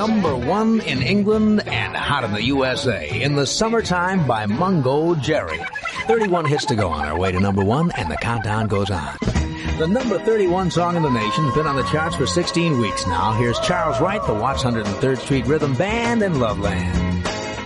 #1 in England and hot in the USA in the Summertime by Mungo Jerry. 31 hits to go on our way to #1, and the countdown goes on. The number 31 song in the nation has been on the charts for 16 weeks now. Here's Charles Wright, the Watts 103rd Street Rhythm Band, and Loveland.